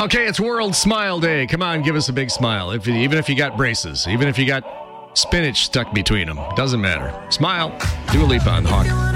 Okay, it's World Smile Day. Come on, give us a big smile. Even if you got braces, even if you got spinach stuck between them, doesn't matter. Smile. Dua Lipa on the Hawk.